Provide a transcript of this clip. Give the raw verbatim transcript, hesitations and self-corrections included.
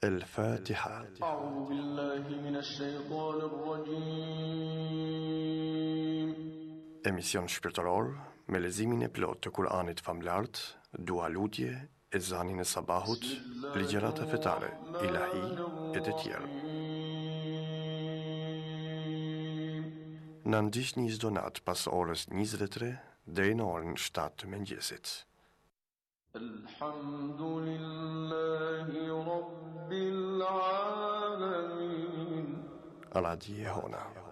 الفاتحة. أعوذ بالله من الشيطان الرجيم. Emision shpirtëror me lezimin e plot të Kur'anit famlart, dua lutje, ezanin e sabahut, ligjërata fetare, ilahi e të tjerë. Në ndihni çdo natë pas orës njëzet e tre deri në orën shtatë të mëngjesit. Alhamdulillahi Rabbil Alamin. Radio Hona.